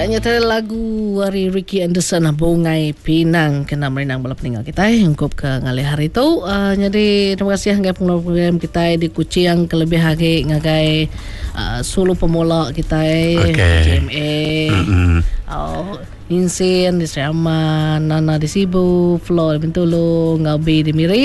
Nyata lagu dari Ricky Anderson Bungai Pinang kena merenang bala peninggal kita hingkup ke ngalih hari tu. Jadi terima kasih ngagai program kita di Kuching kelebih hari ngagai solo pemula kita GMA. Insin di Seraman, Nana di Sibu, Flo di Bintulu, Ngabi di Miri.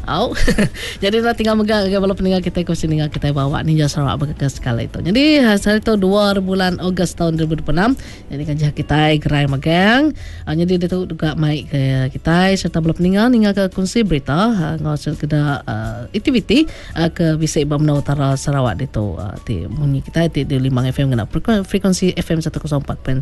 Jadi nak tinggal megang bala peninggal kita kursi tinggal kita bawa Ninja Sarawak berkekas sekali itu. Jadi hari itu 2 bulan Ogos tahun 2026. Jadi kan kita gerai megang. Jadi dia tu juga mai ke kita serta bala peninggal ke kursi berita ngau keda aktiviti ke Bisik Bamna Utara Sarawak itu di bunyi kita di Limbang FM kena frekuensi FM 104.9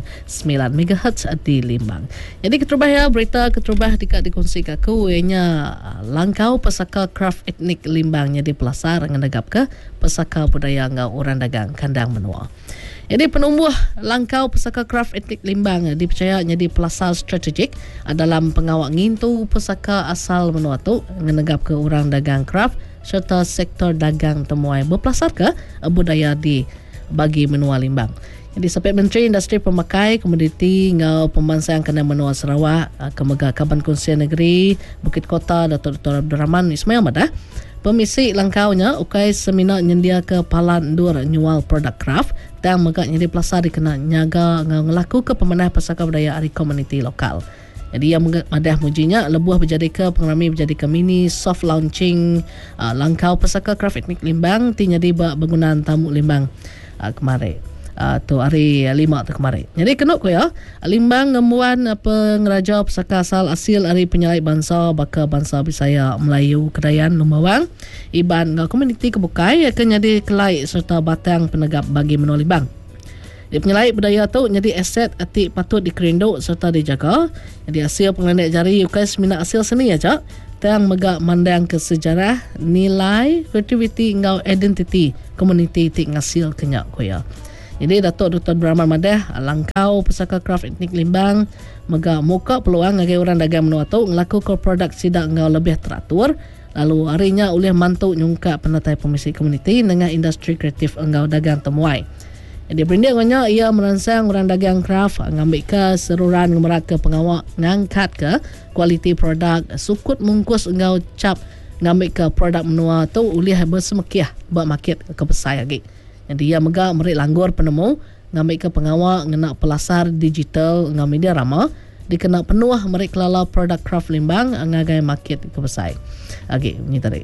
MHz di Limbang. Jadi keterubah ya berita keterubah dekat dikongsi ke kuenya langkau pesaka craft etnik Limbang jadi pelasar ngendagap ke pesaka budaya ngau orang dagang kandang menua. Jadi penumbuh langkau pesaka craft etnik Limbang dipercaya jadi pelasar strategik dalam pengawal ngintu pesaka asal menua tu ngendagap ke orang dagang craft serta sektor dagang temuai berpelasar ke budaya di bagi menua Limbang. Jadi sampai Menteri Industri Pemakai Komoditi ngau Pembansaan Kena Menua Sarawak Kemega Kaban Konsian Negeri Bukit Kota Datuk Dr. Abdul Rahman Ismail Madah pemisi langkaunya ukai seminar nyendia ke Palan Dur nyual produk craft dan megak jadi pelasar dikena nyaga ngelaku ke pemenah pesaka budaya ari komuniti lokal. Jadi yang madah mujinya lebuh berjadi ke pengrami berjadi ke mini soft launching langkau pesaka craft etnik Limbang ti jadi bangunan tamu Limbang kemarin. Tu hari 5 tu kemarin. Jadi kenok ko ya Limbang ngemuan pengeraja pesaka asal asil hari penyelai bangsa baka bangsa Bisaya Melayu Kedayan Lumbawang iban komuniti kebukai akan jadi kelai serta batang penegap bagi menua Limbang. Di penyelai budaya tu jadi aset ati patut dikerinduk serta dijaga. Jadi hasil pengendek jari ukai semina hasil seni aja tang megak mandang ke sejarah nilai kreativiti ngau identiti komuniti ti ngasil kenyak ko ya. Jadi Datuk Dr. Brahman Madah langkau pesaka craft etnik Limbang mega muka peluang ngagai orang dagang menua tu ngelaku ke produk sidak ngau lebih teratur lalu harinya oleh mantu nyungka penatai komisi komuniti dengan industri kreatif ngau dagang temuai. Jadi berindangnya ia merangsang orang dagang craft ngambil ke seruran ngemerat ke pengawal ngangkat ke kualiti produk sukut mungkus ngau cap ngambil ke produk menua tu oleh bersemekiah buat market ke pesai lagi. Jadi ia megak merik langgur penemu ngambil ke pengawal ngena pelasar digital ngam media rama dikena penuh merik kelala produk craft Limbang ngagai market ke pesai. Okey, ini tadi.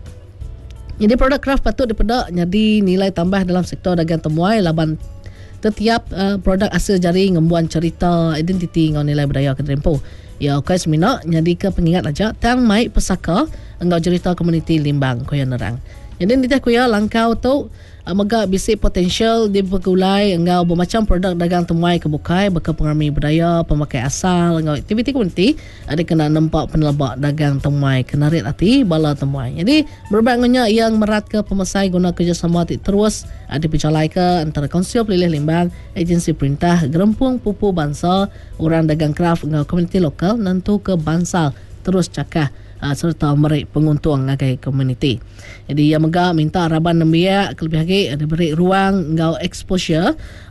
Jadi produk craft patut dipedak jadi nilai tambah dalam sektor dagang temuai laban setiap produk asal jari ngembuan cerita identiti ngau nilai budaya ke tempoh. Ya okey semina jadi ke pengingat aja tang mai pesaka ngau cerita komuniti Limbang koyan nerang. Jadi ni tak kuya langkau tu megak bisik potensial di bergulai engau bermacam produk dagang temuai kebukai baka pengrami budaya pemakai asal engau aktiviti komuniti ada kena nampak penelabak dagang temuai kenarit hati bala temuai. Jadi berbagai yang merat ke pemasai guna kerjasama terus ada berjalai ke antara Konsil Pelilih Limbang, agensi perintah gerempung pupu bangsa orang dagang craft engau komuniti lokal nantu ke bansal terus cakah serta merik penguntung ngagai komuniti. Jadi yang megak minta araban nembiak kelebih lagi ada beri ruang ngau exposure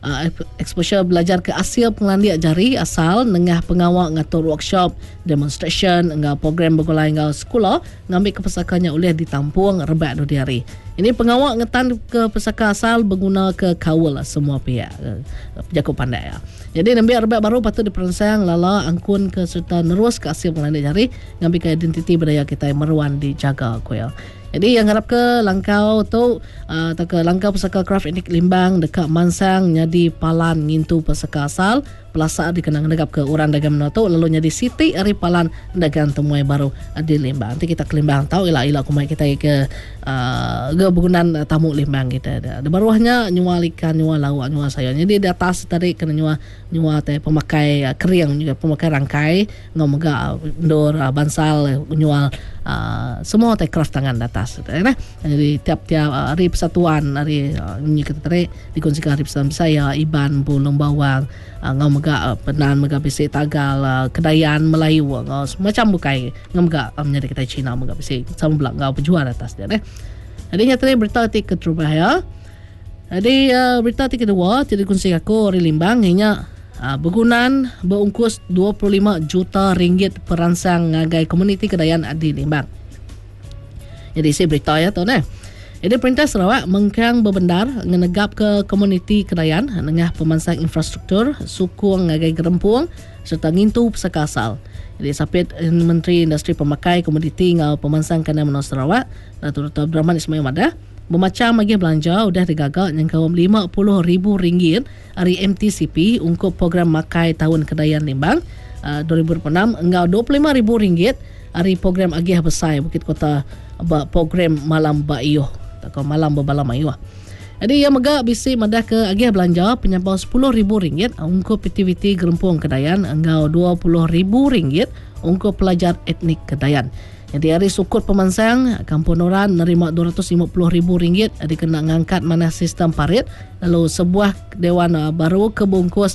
belajar ke asil pengelandiak jari asal nengah pengawal ngatur workshop demonstration ngau program bergulai ngau sekolah ngambil ke pesakanya oleh ditampung rebak 2 hari. Ini pengawal ngetan ke pesaka asal berguna ke kawal semua pihak jakup pandai ya. Jadi nembiak rebak baru patut diperansang lala angkun ke serta nerus ke asil pengelandiak jari ngambil ke identiti budaya kita yang meruan dijaga ko ya. Jadi yang harap ke langkau tu ke langkau pesaka craft etnik Limbang dekat Mansang jadi Palan ngintu pesaka asal pelasar dikenang degap ke orang dagang menua tu lalu jadi Siti Ari Palan dagang temuai baru di Limbang. Nanti kita ke Limbang tahu ila kumai kita ke bergunan tamu Limbang kita ada baruahnya nyual ikan nyual lauk nyual sayur. Jadi di atas tadi kena nyual teh pemakai keriang juga pemakai rangkai ngomega ndor bansal nyual semua teh craft tangan di atas jadi tiap-tiap hari persatuan hari ini kita tarik dikongsikan hari persatuan saya Iban Bulung Bawang ngau mega penan mega bisik Tagal Kedayan Melayu ngau macam bukai ngau mega menjadi kita Cina mega bisik sama belak ngau pejuar atas dia jadi nyata berita tik keterubah ya. Jadi berita tik kedua jadi kongsi aku hari Limbang hanya Bergunan berungkus 25 juta ringgit perangsang ngagai komuniti Kedayan di Limbang. Jadi saya beritahu ya tuan Jadi Perintah Sarawak mengkang berbendar ngenegap ke komuniti Kedayan dengan pemansang infrastruktur, sukung ngagai gerempuang serta ngintu pesaka asal. Jadi sapit Menteri Industri Pemakai Komoditi ngau pemansang Kedayan Menang Sarawak, Datuk Dr. Abdul Rahman Ismail Madah, memacam bagi belanja udah digagak yang kawam RM50,000 hari MTCP untuk program Makai Tahun Kedayan Limbang 2026 engau RM25,000 hari program Agih Besar Bukit Kota program Malam Baiyuh atau Malam Berbalam Ayuh. Jadi yang megak bisi madah ke agih belanja penyampau RM10,000 untuk aktiviti gerempung Kedayan engau RM20,000 untuk pelajar etnik Kedayan. Jadi hari sukut pemansang Kampung Noran nerima RM250,000 dikena ngangkat mana sistem parit, lalu sebuah dewan baru kebungkus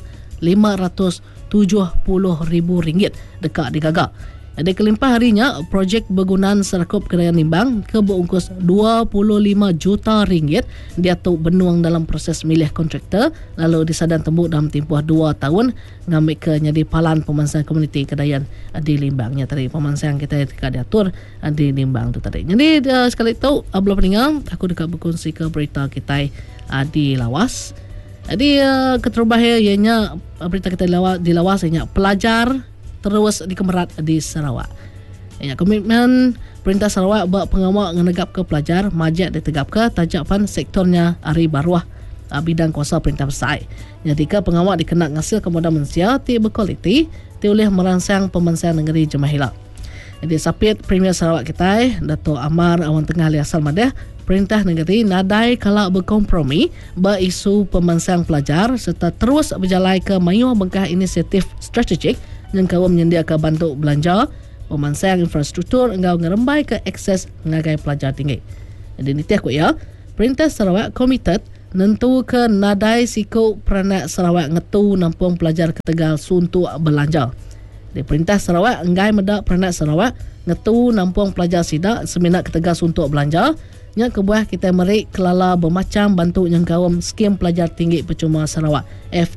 RM570,000 dekat digagak. Jadi kelimpah harinya projek bergunaan Serakup Kedayan Limbang ke berungkus RM25 juta dia tu benuang dalam proses milih kontraktor, lalu disadan tembuk dalam tempoh 2 tahun ngambil ke jadi palan pemansang komuniti Kedayan di Limbangnya tadi pemansang kita diatur di Limbang tu tadi. Jadi sekali itu belum peninggal aku dekat berkongsi ke berita kita di Lawas. Jadi keterubahnya ianya berita kita di Lawas ianya pelajar terus dikemerat di Sarawak. Ya, komitmen Perintah Sarawak buat pengawal menegap ke pelajar majak ditegap ke tajapan sektornya hari baruah bidang kuasa Perintah Besar. Jadi ke pengawal dikena ngasil kemudahan manusia ti berkualiti ti oleh merangsang pemansang negeri Jemahilah. Jadi sapit Premier Sarawak kita Dato' Amar Awan Tengah Liasal Madah Perintah negeri nadai kalau berkompromi berisu pemansang pelajar serta terus berjalan ke mayuh bengkah inisiatif strategik yang kau menyediakan bantu belanja pemansang infrastruktur engkau ngerembai ke akses ngagai pelajar tinggi. Jadi ni tiak ya Perintah Sarawak komited nentu ke nadai siku peranak Sarawak ngetu nampung pelajar ke Tegal suntuk belanja. Di Perintah Sarawak enggai medak peranak Sarawak ngetu nampung pelajar sidak seminat ke Tegal suntuk belanja yang kebuah kita merik kelala bermacam bantu yang kawam skim pelajar tinggi percuma Sarawak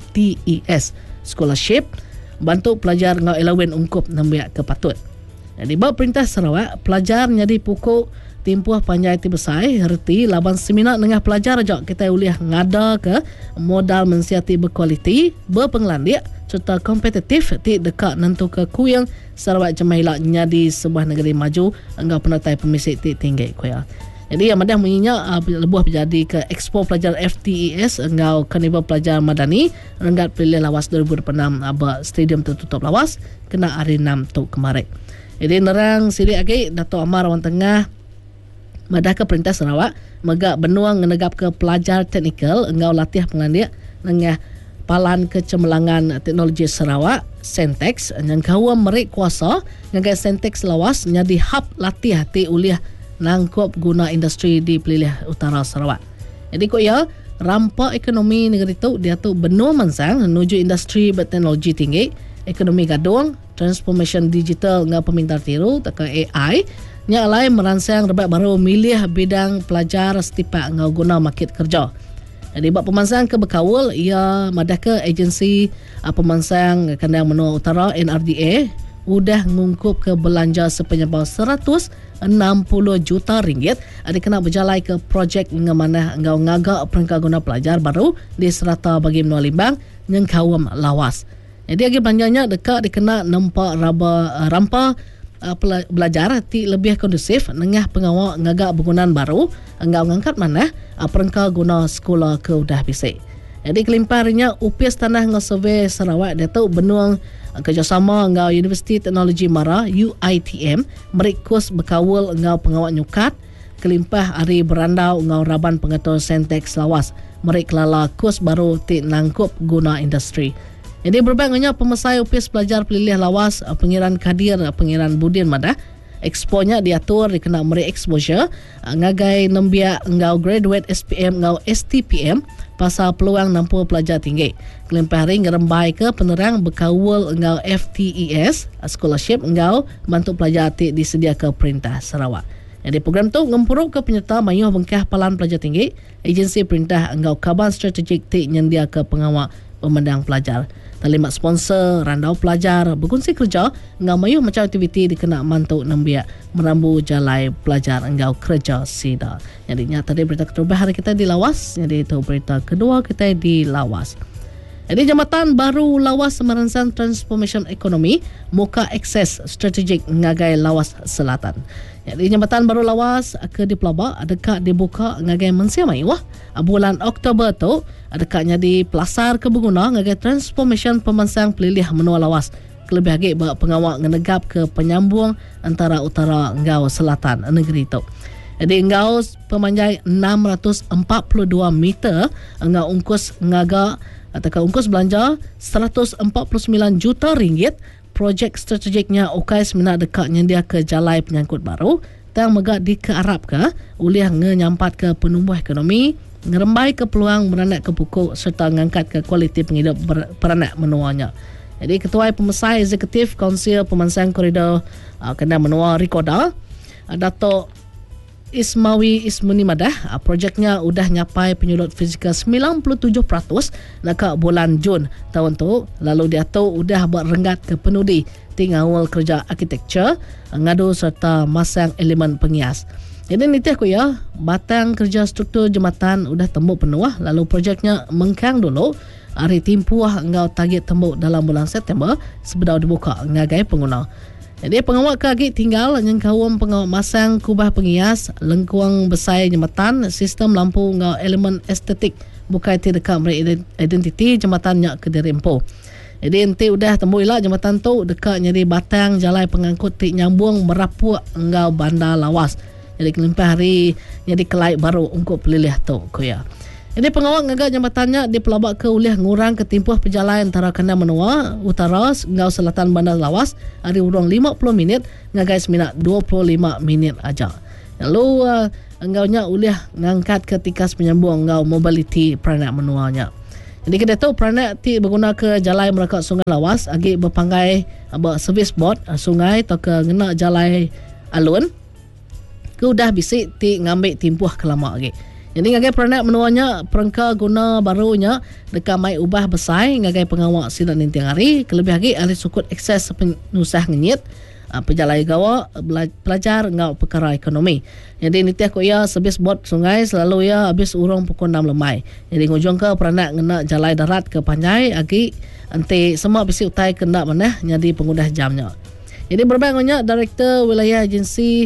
FTES scholarship bantu pelajar ngau elawen ungkup nambiak ke patut. Jadi bab Perintah Sarawak pelajar jadi pukul timpuh panjai ti besar herti laban seminar dengan pelajar ajak kita uliah ngada ke modal mensiati berkualiti berpenglandik serta kompetitif ti dekat nentu ke kuyang Sarawak Jemahilah jadi sebuah negeri maju engkau penatai pemisik ti tinggi kuya. Jadi yang madah menginyak lebuh berjadi ke Expo Pelajar FTES engkau Karnival Pelajar Madani Renggat Pilih Lawas 2026 stadium tertutup Lawas kena hari 6 tu kemarin. Jadi nerang silik lagi Dato' Amar Awan Tengah madah ke Perintah Sarawak megak benuang ngenegap ke pelajar teknikal engkau latih pengandik dengan Palan Kecemerlangan Teknologi Sarawak Sentex yang kau merik kuasa dengan Sentex Lawas jadi hub latih ti uliah nangkop guna industri di Pelilih Utara Sarawak. Jadi kok ya rampak ekonomi negeri tu dia tu benua mansang menuju industri berteknologi tinggi, ekonomi gadung, transformation digital dengan pemintar tiru tak AI yang lain merangsang rebat baru milih bidang pelajar setipak ngau guna market kerja. Jadi bab pemansang ke berkawal ia madah ke agensi pemansang Kandang Menua Utara NRDA udah ngungkup ke belanja sepenyebab RM160 juta kena berjalan ke projek ngemanah engkau ngagak perangkat guna pelajar baru di serata bagi Menua Limbang yang kawam Lawas. Jadi lagi belanjanya dekat dikena nampak rampa belajar ti lebih kondusif dengan pengawal ngagak bangunan baru engkau ngangkat mana perangkat guna sekolah ke udah bisik. Jadi kelimpahannya UPS Tanah Ngesurvey Sarawak dia tahu benuang kerjasama dengan Universiti Teknologi Mara UITM merikus berkawal dengan pengawal nyukat kelimpah hari berandau dengan raban pengatur Sentex Lawas merik lala kurs baru ti nangkup guna industri. Jadi berbandingnya pemesai UPS pelajar Pelilih Lawas pengiran kadir pengiran Budin Madah exponya diatur dikena meri exposure ngagai nembiak ngau graduate SPM ngau STPM pasal peluang nampu pelajar tinggi. Kelimpah hari ngerembai ke penerang berkawal ngau FTES scholarship ngau bantu pelajar ti disedia ke Perintah Sarawak. Jadi program tu ngempuruk ke penyerta mayuh bengkah palan pelajar tinggi agensi perintah ngau kaban strategik ti nyendia ke pengawal pemandang pelajar. Talimat sponsor randau pelajar berkongsi kerja ngau mayuh macam aktiviti dikena mantuk nambiak merambu jalai pelajar engau kerja sida. Jadi nyata tadi berita kedua hari kita di Lawas. Jadi itu berita kedua kita di Lawas. Jadi Jambatan Baru Lawas merancang transformation ekonomi muka akses strategik ngagai Lawas Selatan. Jadi Jambatan Baru Lawas ke di Pelaba adakah dibuka ngagai mensiamai wah bulan Oktober tu adakahnya di Pelasar ke Berguna ngagai transformation pemansang pelilih menua Lawas. Kelebih lagi pengawal ngenegap ke penyambung antara utara ngau selatan negeri itu. Jadi ngau pemanjai 642 meter ngau ungkus ngaga atau ungkus belanja 149 juta ringgit. Projek strategiknya UKAIS minat dekatnya dia ke jalai penyangkut baru yang megak dikearap ke oleh ngenyampat ke penumbuh ekonomi, ngerembai ke peluang beranak ke pokok serta ngangkat ke kualiti penghidup beranak menuanya. Jadi Ketua Pemesai Eksekutif Kaunsil Pemansang Koridor Kendal Menua Rikoda, Dato' Ismawi Ismuni Madah, projeknya udah nyapai penyulut fizikal 97% nak bulan Jun tahun tu. Lalu dia tu udah buat renggat ke penudi tinggal kerja arkitektur ngadu serta masang elemen pengias. Jadi nitih aku ya, batang kerja struktur jembatan udah tembuk penuh. Lalu projeknya mengkang dulu. Hari timpuah ngau target tembuk dalam bulan September sebelum dibuka ngagai pengguna. Jadi pengawal kaki tinggal yang kawam pengawal masang kubah pengias, lengkuang besar jembatan, sistem lampu ngau elemen estetik bukai dekat identiti jembatannya ke Derempo. Jadi nanti udah tembuilah jembatan tu dekat jadi batang jalai pengangkut tik nyambung merapuk ngau bandar Lawas. Jadi kelimpah hari jadi kelai baru untuk pelilih tu kuya. Jadi pengawal ngagak jembatannya dipelabak ke oleh ngurang ketimpuh perjalanan antara Kendal Menua Utara ngau selatan bandar Lawas hari urang 50 minit ngagai seminat 25 minit aja. Lalu ngaunya oleh ngangkat ke tikas penyambung ngau mobility peranak menuanya. Jadi kita tahu peranak ti berguna ke jalai merakak Sungai Lawas agi berpanggai servis bot sungai atau ke ngena jalai alun ke udah bisik ti ngambil timpuh kelama lagi. Jadi ngagai peranak menuanya perangka guna barunya dekat mai ubah besar ngagai pengawal sidan nintiang hari kelebih lagi ahli sukut akses penusah ngenyit pejalai gawa pelajar ngau perkara ekonomi. Jadi nitiah ko ya servis bot sungai selalu ya habis urang pukul 6 lemai. Jadi ngujung ke peranak ngena jalai darat ke Panjai agi ante semua bisi utai kena manah jadi pengudah jamnya. Jadi berbangnya Direktur Wilayah Agensi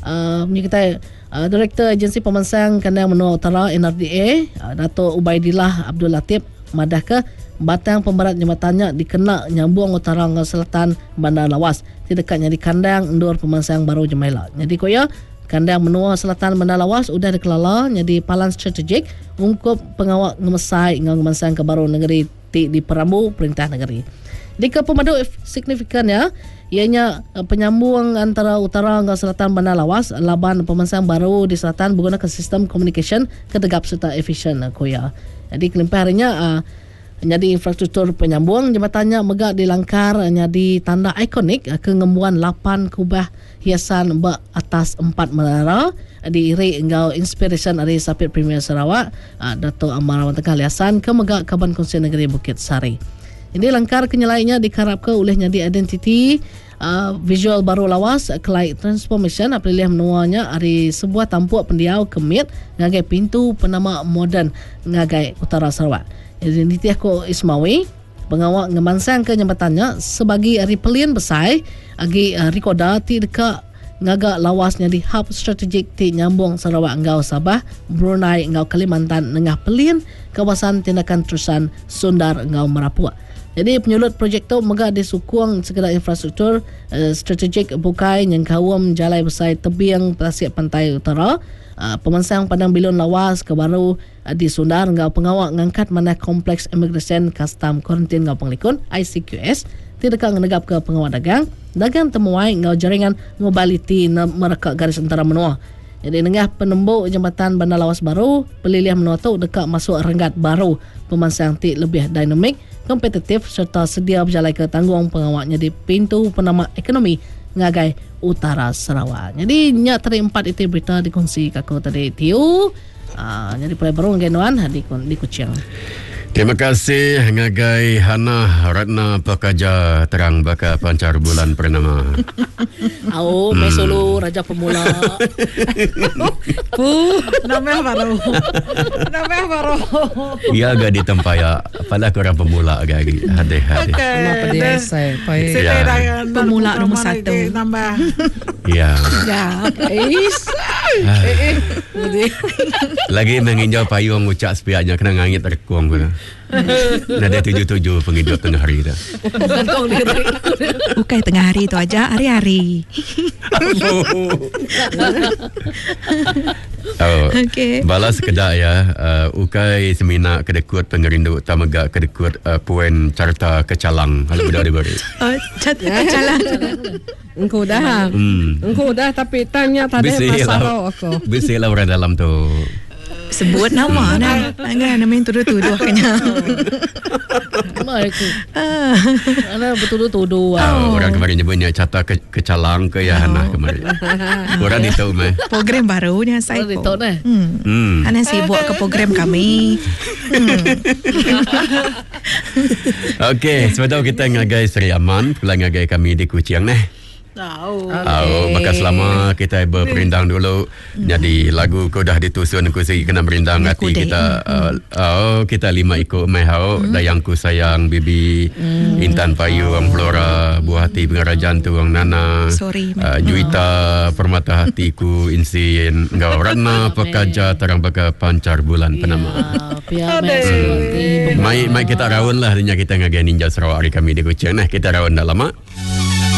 kita Direktur Agensi Pemansang Kendal Menua Utara NRDA Dato' Ubaidillah Abdul Latif madah ke batang pemberat jembatannya dikena nyambung utara ngau selatan bandar Lawas di dekatnya di kandang endur Pemansang Baru Jemaila. Jadi koya kandang Menua Selatan bandar Lawas udah dikelala jadi palan strategik untuk pengawal ngemesai ngau Pemansang ke baru negeri di Perambu Perintah Negeri. Di ke pemadu signifikannya ianya penyambung antara utara dengan selatan bandar Lawas laban Pemansang Baru di selatan menggunakan sistem komunikasi kedegap serta efisien koya. Jadi kelimpah harinya jadi infrastruktur penyambung jembatannya megak dilangkar jadi tanda ikonik kengembuan 8 kubah hiasan atas 4 menara diiri engau inspiration dari Sapit Premier Sarawak Dato' Amarawan Tengah Liasan ke megak Kaban Kongsi Negeri Bukit Sari. Ini langkar kenyalainya dikarapkan olehnya di identiti visual baru Lawas kelai transformation apabila menuanya hari sebuah tampuk pendiau kemit ngagai pintu penama moden ngagai utara Sarawak. Jadi nitiah ko Ismawi pengawal ngemansang ke jembatannya sebagai hari pelian besar agi Rikoda ti dekat ngagak Lawasnya di hub strategik ti nyambung Sarawak ngau Sabah, Brunei ngau Kalimantan Tengah pelian kawasan tindakan terusan Sundar ngau Merapua. Jadi penyulut projek tu megak disukung segala infrastruktur strategik bukai yang kawam jalai besar tebing tasik pantai utara Pemansang Padang Bilun Lawas ke baru di Sundar ngau pengawal ngangkat mana kompleks immigration custom quarantine ngau Penglikun ICQS tidak menegap ke pengawal dagang temuai ngau jaringan mobility mereka garis antara menua. Jadi nengah penembuk jembatan Bandar Lawas baru pelilihan menua tu dekat masuk renggat baru Pemansang ti lebih dinamik kompetitif serta sedia berjalan ke tanggung pengawalnya di pintu penama ekonomi ngagai utara Sarawak. Jadi nyak tadi 4 itu berita dikongsi kakak tadi tiu. Jadi pulai baru ngenuan di Kuching. Terima kasih ngagai Hana Ratna Pakaja terang baka pancar bulan purnama. Main solo Raja Pemula. Namanya baru. Ya agak ditempaya. Apalah korang pemula agak hade-hade. Kenapa dia saya? Pemula nomor 1. Nambah. Ya. Ya, guys. Lagi menginjau payung ucap sepiaknya kena ngangit terkuang pun. Ada 77 penghidup tengah hari dah. Bukan tengah hari tu aja, hari-hari. Okay. Balas kedak ya. Ukai semina kedekut pengerindu tamagak kedekut puan carta kecalang. Kalau budak diberi. Carta kecalang. Engkau dah. Engkau dah tapi tanya tadi masalah aku. Bisilah orang dalam tu. Sebut nama dah. Enggak nama yang tuduh-tuduh kena. Aku. Ana betul-betul orang kemarin nyebutnya carta kecalang ke ya Hana kemarin. Orang ditahu mah. Program baru ni saya. Orang ditahu dah. Ana sibuk ke program kami. Okey, sebab kita ngagai Seri Aman, pulang ngagai kami di Kuching neh. Maka selama kita berperindang dulu, jadi lagu kau dah ditusun ku segi kena berindang hati kita. Kita 5 ikut mai dayang ku sayang Bibi, Intan Payu Ang Flora, Buah Hati Pengarajaan tu Ang Nana, Juita Permata Hatiku Insin, Ngau Ratna Pekaja Terang Baka Pancar Bulan Penama. Mai kita raun lah, kita ngagai Ninja Sarawak hari kami di Kuching. Kita raun dah lama.